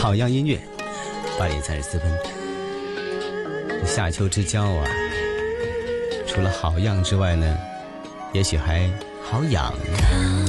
好样音乐，8点34分。夏秋之交啊，除了好样之外呢，也许还好养。